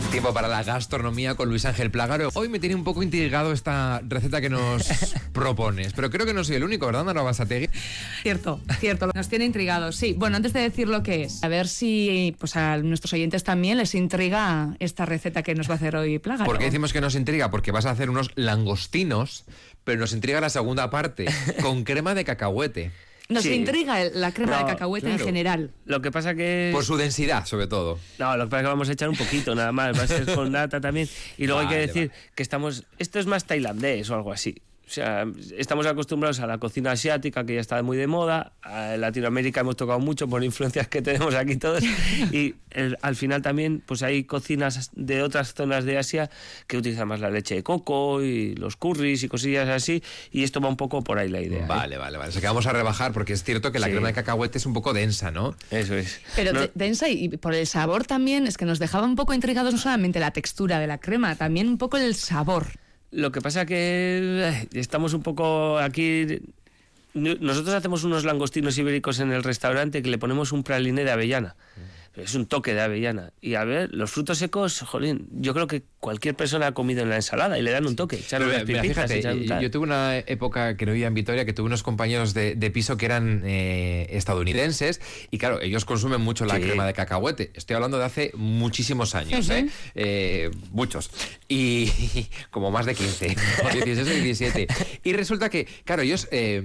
Tiempo para la gastronomía con Luis Ángel Plágaro. Hoy me tiene un poco intrigado esta receta que nos propones, pero creo que no soy el único, ¿verdad, Nara Basategui? Cierto, nos tiene intrigados, sí. Bueno, antes de decir lo que es, a ver si pues a nuestros oyentes también les intriga esta receta que nos va a hacer hoy Plágaro. ¿Por qué decimos que nos intriga? Porque vas a hacer unos langostinos, pero nos intriga la segunda parte, con crema de cacahuete. Nos intriga la crema de cacahuete en general. Lo que pasa que... Por su densidad, sobre todo. No, lo que pasa es que vamos a echar un poquito nada más. Va a ser con nata también. Y luego hay que decir que estamos... Esto es más tailandés o algo así. O sea, estamos acostumbrados a la cocina asiática, que ya está muy de moda. A Latinoamérica hemos tocado mucho por influencias que tenemos aquí todos. Y al final también pues hay cocinas de otras zonas de Asia que utilizan más la leche de coco y los curries y cosillas así. Y esto va un poco por ahí la idea. Vale. O sea que vamos a rebajar, porque es cierto que la crema de cacahuete es un poco densa, ¿no? Eso es. Pero densa y por el sabor también, es que nos dejaba un poco intrigados no solamente la textura de la crema, también un poco el sabor. Lo que pasa que estamos un poco aquí... Nosotros hacemos unos langostinos ibéricos en el restaurante que le ponemos un praliné de avellana. Es un toque de avellana. Y a ver, los frutos secos, jolín, yo creo que cualquier persona ha comido en la ensalada y le dan un toque. Fíjate, yo tuve una época que no vivía en Vitoria, que tuve unos compañeros de piso que eran estadounidenses, y claro, ellos consumen mucho la crema de cacahuete. Estoy hablando de hace muchísimos años, muchos. Y como más de 15, o 16 o 17. Y resulta que, claro, ellos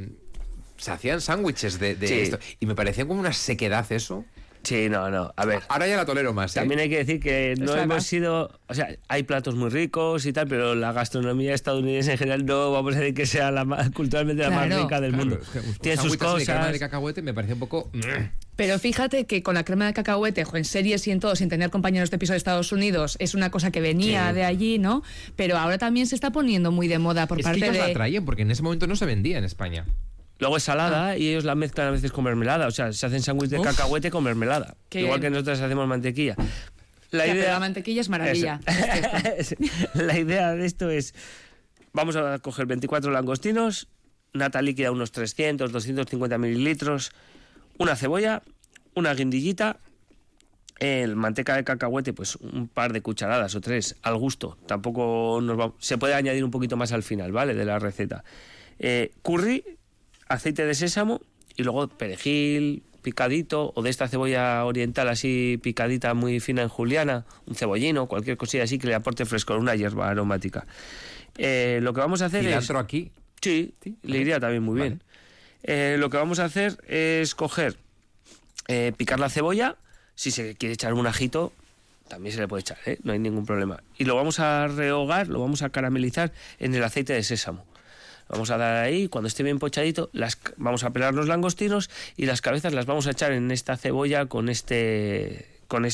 se hacían sándwiches de esto, y me parecía como una sequedad eso. Sí, no, a ver. Ahora ya la tolero más, ¿eh? También hay que decir que no hemos sido... O sea, hay platos muy ricos y tal, pero la gastronomía estadounidense en general no vamos a decir que sea culturalmente la más rica del mundo. Tiene sus cosas... De crema de cacahuete me parece un poco... Pero fíjate que con la crema de cacahuete, en series y en todo, sin tener compañeros de piso de Estados Unidos, es una cosa que venía de allí, ¿no? Pero ahora también se está poniendo muy de moda por parte de... Es que ellos la traían, porque en ese momento no se vendía en España. Luego es salada y ellos la mezclan a veces con mermelada. O sea, se hacen sándwich de cacahuete con mermelada. Igual que nosotros hacemos mantequilla. La mantequilla es maravilla. La idea de esto es... Vamos a coger 24 langostinos, nata líquida unos 300, 250 mililitros, una cebolla, una guindillita, manteca de cacahuete, pues un par de cucharadas o 3 al gusto. Tampoco se puede añadir un poquito más al final, ¿vale? De la receta. Curry, aceite de sésamo y luego perejil picadito, o de esta cebolla oriental así picadita muy fina en juliana, un cebollino, cualquier cosilla así que le aporte frescor, una hierba aromática. Lo que vamos a hacer ¿cilantro aquí? Sí, le iría también muy bien. Lo que vamos a hacer es picar la cebolla. Si se quiere echar un ajito, también se le puede echar, no hay ningún problema. Y lo vamos a rehogar, lo vamos a caramelizar en el aceite de sésamo. Vamos a dar ahí, cuando esté bien pochadito, vamos a pelar los langostinos y las cabezas las vamos a echar en esta cebolla con este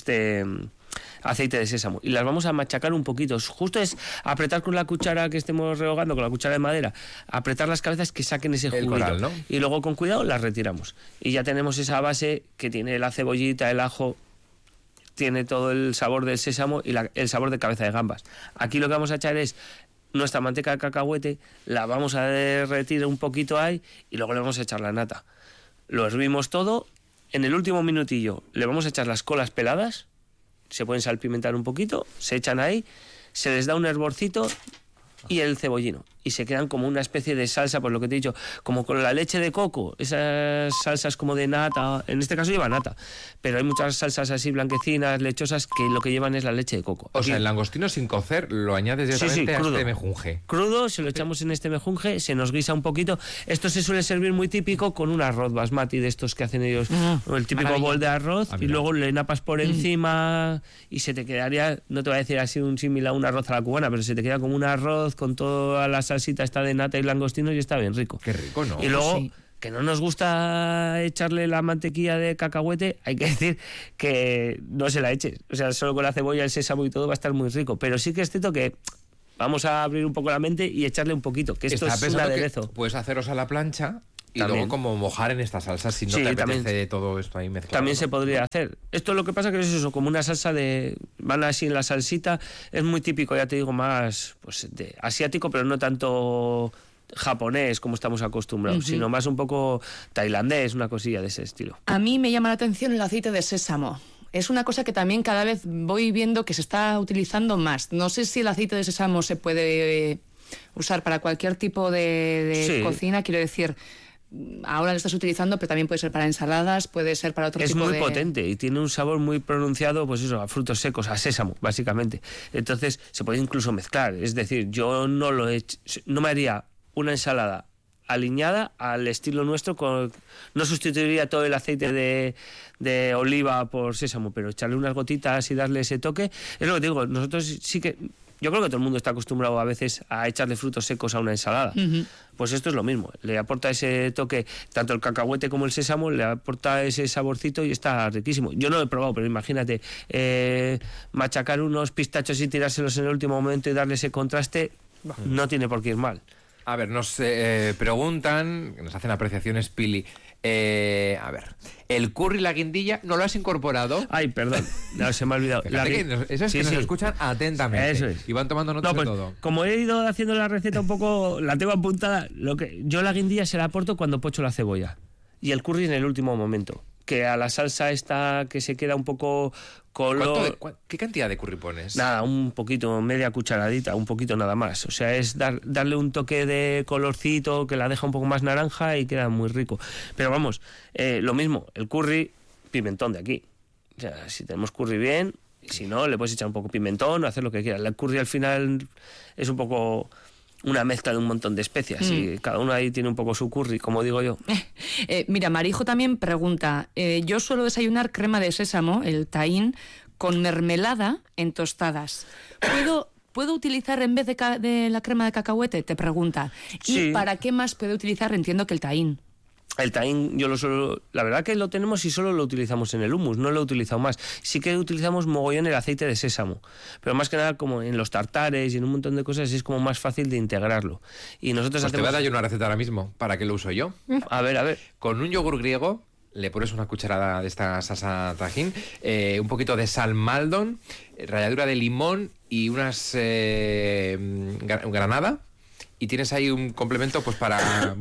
aceite de sésamo. Y las vamos a machacar un poquito. Justo es apretar con la cuchara que estemos rehogando, con la cuchara de madera, apretar las cabezas que saquen ese juguito. Coral, ¿no? Y luego con cuidado las retiramos. Y ya tenemos esa base que tiene la cebollita, el ajo, tiene todo el sabor del sésamo y el sabor de cabeza de gambas. Aquí lo que vamos a echar es nuestra manteca de cacahuete, la vamos a derretir un poquito ahí y luego le vamos a echar la nata. Lo hervimos todo, en el último minutillo le vamos a echar las colas peladas, se pueden salpimentar un poquito, se echan ahí, se les da un hervorcito y el cebollino. Y se quedan como una especie de salsa, por lo que te he dicho, como con la leche de coco, esas salsas como de nata, en este caso lleva nata, pero hay muchas salsas así blanquecinas, lechosas, que lo que llevan es la leche de coco. O sea, el langostino sin cocer lo añades directamente a este mejunje. Crudo, se lo echamos en este mejunje, se nos guisa un poquito. Esto se suele servir muy típico con un arroz basmati de estos que hacen ellos, el típico bol de arroz, y luego le napas por encima y se te quedaría, no te voy a decir así un símil a un arroz a la cubana, pero se te queda como un arroz con toda la salsita esta de nata y langostinos y está bien rico. Qué rico, ¿no? Y luego, que no nos gusta echarle la mantequilla de cacahuete, hay que decir que no se la eches. O sea, solo con la cebolla, el sésamo y todo va a estar muy rico. Pero sí que es cierto que vamos a abrir un poco la mente y echarle un poquito, que esto es un aderezo. Puedes haceros a la plancha y también, luego como mojar en esta salsa si no te apetece todo esto ahí mezclado. También se podría hacer. Esto lo que pasa que es eso, como una salsa van así en la salsita, es muy típico, ya te digo, más pues de asiático, pero no tanto japonés como estamos acostumbrados, sino más un poco tailandés, una cosilla de ese estilo. A mí me llama la atención el aceite de sésamo. es una cosa que también cada vez voy viendo que se está utilizando más. No sé si el aceite de sésamo se puede usar para cualquier tipo de cocina, quiero decir... Ahora lo estás utilizando, pero también puede ser para ensaladas, puede ser para otro tipo de... Es muy potente y tiene un sabor muy pronunciado, pues eso, a frutos secos, a sésamo, básicamente. Entonces se puede incluso mezclar. Es decir, yo no me haría una ensalada aliñada al estilo nuestro, no sustituiría todo el aceite de oliva por sésamo, pero echarle unas gotitas y darle ese toque. Es lo que te digo, nosotros sí que... Yo creo que todo el mundo está acostumbrado a veces a echarle frutos secos a una ensalada. Uh-huh. Pues esto es lo mismo. Le aporta ese toque, tanto el cacahuete como el sésamo, le aporta ese saborcito y está riquísimo. Yo no lo he probado, pero imagínate, machacar unos pistachos y tirárselos en el último momento y darle ese contraste, no tiene por qué ir mal. A ver, nos preguntan, nos hacen apreciaciones, Pili. A ver, el curry y la guindilla, ¿no lo has incorporado? Ay, perdón, no, se me ha olvidado. Eso es que nos escuchan atentamente. Eso es. Y van tomando notas de todo. Como he ido haciendo la receta un poco, la tengo apuntada, yo la guindilla se la aporto cuando pocho la cebolla. Y el curry en el último momento. Que a la salsa esta que se queda un poco color... ¿Qué cantidad de curry pones? Nada, un poquito, media cucharadita, un poquito nada más. O sea, es darle un toque de colorcito que la deja un poco más naranja y queda muy rico. Pero vamos, lo mismo, el curry, pimentón de aquí. O sea, si tenemos curry bien, si no, le puedes echar un poco pimentón o hacer lo que quieras. El curry al final es un poco... una mezcla de un montón de especias y cada uno ahí tiene un poco su curry, como digo yo. Mira, Marijo también pregunta, yo suelo desayunar crema de sésamo, el tahín, con mermelada en tostadas. ¿Puedo utilizar en vez de la crema de cacahuete? Te pregunta. Sí. ¿Y para qué más puedo utilizar? Entiendo que el tahín. El tahín la verdad que lo tenemos y solo lo utilizamos en el hummus, no lo he utilizado más. Sí que utilizamos mogollón el aceite de sésamo, pero más que nada como en los tartares y en un montón de cosas es como más fácil de integrarlo. Y nosotros te voy a dar yo una receta ahora mismo, ¿para qué lo uso yo? A ver. Con un yogur griego le pones una cucharada de esta salsa Tajín, un poquito de sal Maldon, ralladura de limón y unas granada, y tienes ahí un complemento pues para...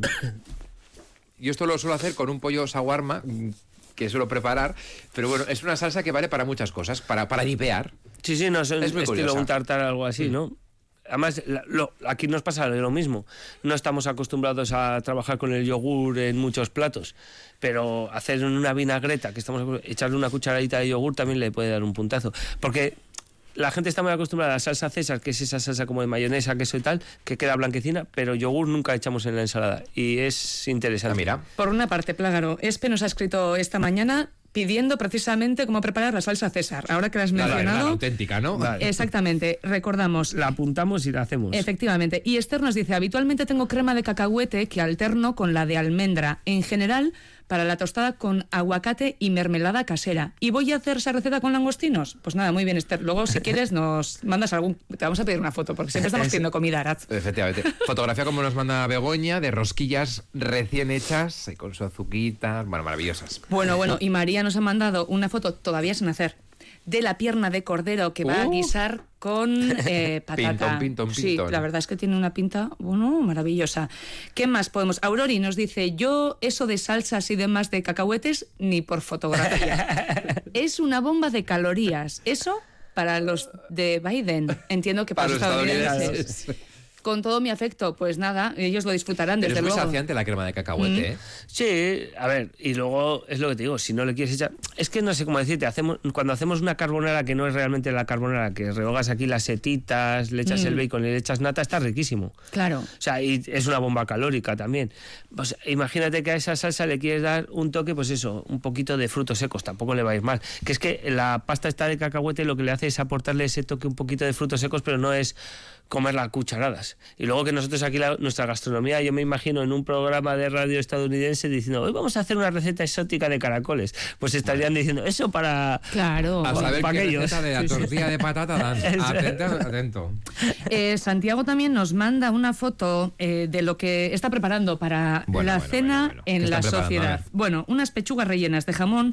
Yo esto lo suelo hacer con un pollo shawarma que suelo preparar, pero bueno, es una salsa que vale para muchas cosas, para dipear. Sí, no, es muy estilo curiosa. Un tartar, algo así, ¿no? Además, aquí nos pasa lo mismo. No estamos acostumbrados a trabajar con el yogur en muchos platos, pero hacer una vinagreta, echarle una cucharadita de yogur también le puede dar un puntazo. Porque la gente está muy acostumbrada a la salsa César, que es esa salsa como de mayonesa, queso y tal, que queda blanquecina, pero yogur nunca echamos en la ensalada. Y es interesante. Mira. Por una parte, Plágaro, Espe nos ha escrito esta mañana pidiendo precisamente cómo preparar la salsa César. Ahora que la has mencionado... La auténtica, ¿no? Vale. Exactamente, recordamos. La apuntamos y la hacemos. Efectivamente. Y Esther nos dice, habitualmente tengo crema de cacahuete que alterno con la de almendra. En general, para la tostada con aguacate y mermelada casera. ¿Y voy a hacer esa receta con langostinos? Pues nada, muy bien, Esther. Luego, si quieres, nos mandas te vamos a pedir una foto, porque siempre estamos pidiendo comida, Araz. Efectivamente. Fotografía como nos manda Begoña, de rosquillas recién hechas, con su azuquita, bueno, maravillosas. Bueno, y María nos ha mandado una foto, todavía sin hacer, de la pierna de cordero que va a guisar con patata. Pintón. Sí, la verdad es que tiene una pinta, maravillosa. ¿Qué más podemos? Aurori nos dice, yo eso de salsas y demás de cacahuetes, ni por fotografía. Es una bomba de calorías. Eso para los de Biden. Entiendo que para los estadounidenses. Con todo mi afecto, pues nada, ellos lo disfrutarán, desde luego. Es muy saciante la crema de cacahuete, ¿eh? Sí, a ver, y luego es lo que te digo, si no le quieres echar... Es que no sé cómo decirte, cuando hacemos una carbonara que no es realmente la carbonara, que rehogas aquí las setitas, le echas el bacon y le echas nata, está riquísimo. Claro. O sea, y es una bomba calórica también. Pues imagínate que a esa salsa le quieres dar un toque, pues eso, un poquito de frutos secos, tampoco le va a ir mal. Que es que la pasta esta de cacahuete lo que le hace es aportarle ese toque un poquito de frutos secos, pero no es comerla a cucharadas. Y luego que nosotros aquí nuestra gastronomía, yo me imagino en un programa de radio estadounidense diciendo, hoy vamos a hacer una receta exótica de caracoles, pues estarían diciendo eso para... Claro. A saber para qué aquellos. Receta de la tortilla de patata dan. Atento. Santiago también nos manda una foto de lo que está preparando para la cena en la sociedad. Bueno, unas pechugas rellenas de jamón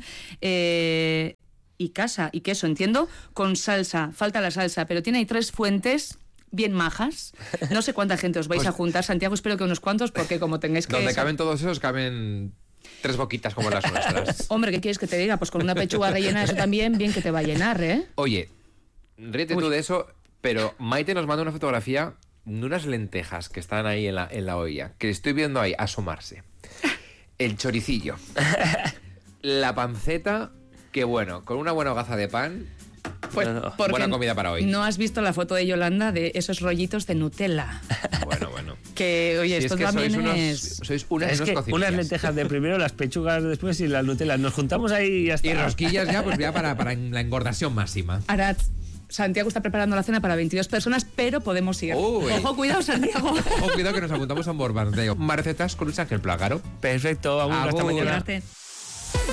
y queso, entiendo, con salsa. Falta la salsa, pero tiene ahí 3 fuentes bien majas. No sé cuánta gente os vais a juntar, Santiago, espero que unos cuantos, porque como tengáis que... Donde caben todos esos, caben 3 boquitas como las nuestras. Hombre, ¿qué quieres que te diga? Pues con una pechuga rellena, eso también bien que te va a llenar, ¿eh? Oye, ríete tú de eso, pero Maite nos manda una fotografía de unas lentejas que están ahí en la olla, que estoy viendo ahí asomarse. El choricillo. La panceta, que bueno, con una buena hogaza de pan... Pues buena comida para hoy. No has visto la foto de Yolanda de esos rollitos de Nutella. Bueno. Que, oye, Si esto es que también sois unas cocinillas. Unas lentejas de primero, las pechugas después y las Nutella. Nos juntamos ahí y ya está. Y rosquillas ya, pues ya para la engordación máxima. Ahora, Santiago está preparando la cena para 22 personas, pero podemos ir. Ojo, cuidado, Santiago. Ojo, cuidado que nos apuntamos a un bombardeo. Más recetas con Luis Ángel Plágaro. Perfecto, hasta mañana. Cuídate.